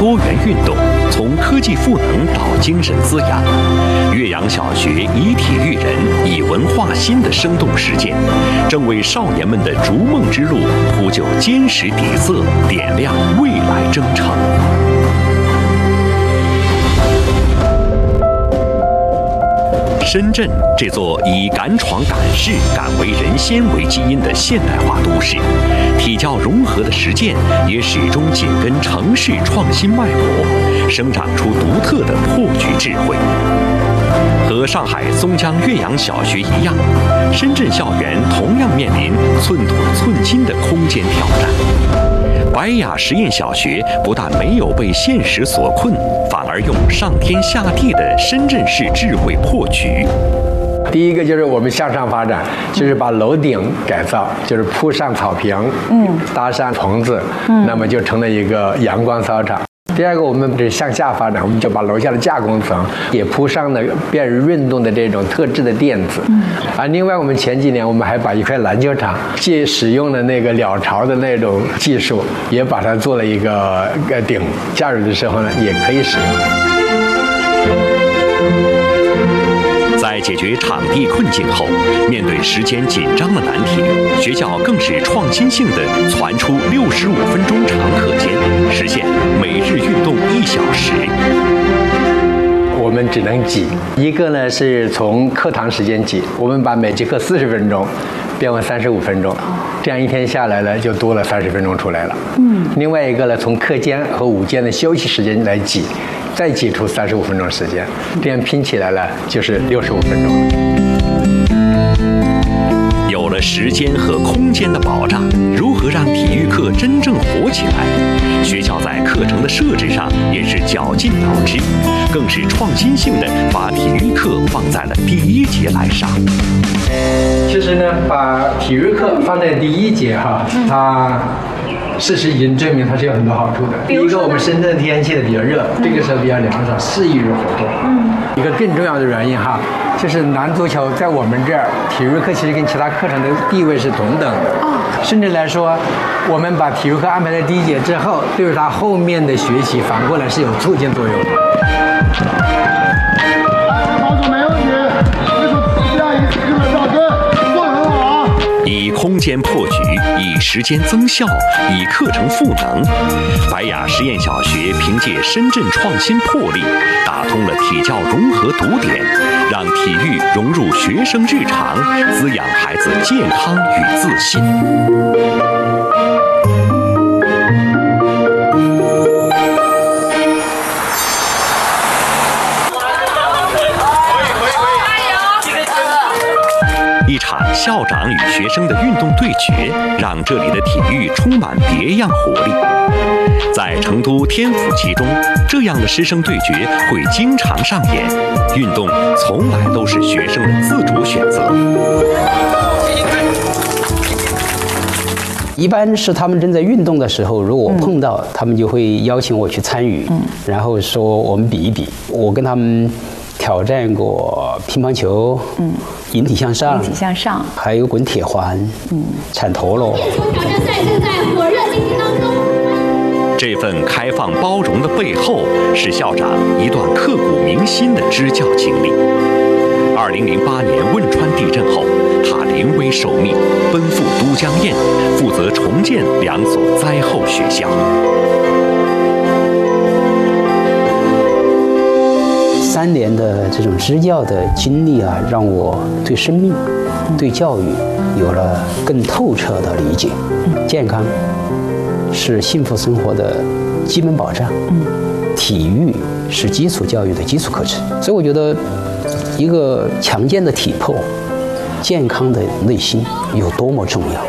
多元运动，从科技赋能到精神滋养。岳阳小学以体育人，以文化心的生动实践，正为少年们的逐梦之路铺就坚实底色，点亮未来征程。深圳这座以敢闯敢试、敢为人先为基因的现代化都市，体教融合的实践也始终紧跟城市创新脉搏，生长出独特的破局智慧。和上海松江岳阳小学一样，深圳校园同样面临寸土寸金的空间挑战。白雅实验小学不但没有被现实所困，反而用上天下地的深圳市智慧破局。 第一个就是我们向上发展，就是把楼顶改造，就是铺上草坪，搭上棚子，那么就成了一个阳光操场。第二个，我们是向下发展，我们就把楼下的架空层也铺上了便于运动的这种特制的垫子。另外，我们前几年我们还把一块篮球场，既使用了那个鸟巢的那种技术，也把它做了一个顶，假日的时候呢也可以使用。 在解决场地困境后，面对时间紧张的难题，学校更是创新性地传出65分钟长课间，实现每日运动1小时。 我们只能挤，一个呢是从课堂时间挤，我们把每节课40分钟变为35分钟，这样一天下来呢就多了30分钟出来了。另外一个呢，从课间和午间的休息时间来挤，再挤出35分钟时间，这样拼起来了就是65分钟。 有了时间和空间的保障，如何让体育课真正火起来？学校在课程的设置上也是绞尽脑汁，更是创新性的把体育课放在了第1节来上。 其实呢，把体育课放在第1节它事实已经证明它是有很多好处的。第一个，我们深圳天气比较热，这个时候比较凉爽，适宜于活动。一个更重要的原因就是男足球在我们这儿，体育课其实跟其他课程的地位是同等的。甚至来说，我们把体育课安排在第1节之后，对于他后面的学习反过来是有促进作用的。 好久没问题，这个第2一次基本上跟做得很好啊。 以空间破局，以时间增效，以课程赋能。白雅实验小学凭借深圳创新魄力，打通了体教融合堵点，让体育融入学生日常，滋养孩子健康与自信。一场校长与学生的运动对决，让这里的体育充满别样活力。在成都天府七中，这样的师生对决会经常上演。运动从来都是学生的自主选择。 一般是他们正在运动的时候，如果我碰到，他们就会邀请我去参与，然后说我们比一比。我跟他们挑战过乒乓球，引体向上，还有滚铁环，铲陀螺。大家赛正在火热进行当中。 这份开放包容的背后，是校长一段刻骨铭心的支教经历。2008年汶川地震后，他临危受命，奔赴都江堰，负责重建2所灾后学校。 3年的这种支教的经历让我对生命、对教育有了更透彻的理解。健康是幸福生活的基本保障，体育是基础教育的基础课程。所以我觉得，一个强健的体魄、健康的内心有多么重要。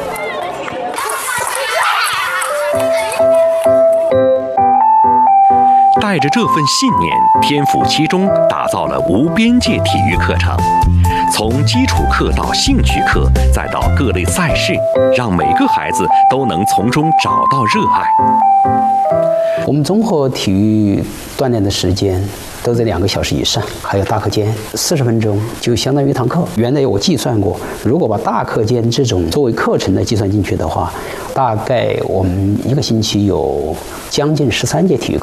带着这份信念，天府七中打造了无边界体育课程，从基础课到兴趣课，再到各类赛事，让每个孩子都能从中找到热爱。 我们综合体育锻炼的时间都在2个小时以上，还有大课间40分钟，就相当于一堂课。原来我计算过，如果把大课间这种作为课程的计算进去的话，大概我们1个星期有将近13节体育课。